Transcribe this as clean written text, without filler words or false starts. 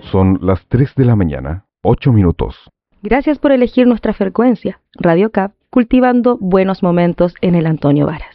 Son las 3 de la mañana, 8 minutos. Gracias por elegir nuestra frecuencia, Radio CAP, cultivando buenos momentos en el Antonio Varas.